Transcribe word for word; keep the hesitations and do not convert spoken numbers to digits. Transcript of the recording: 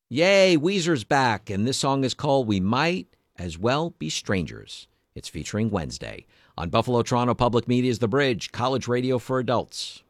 Yay, Weezer's back, and this song is called We Might As Well Be Strangers. It's featuring Wednesday on Buffalo Toronto Public Media's The Bridge, college radio for adults.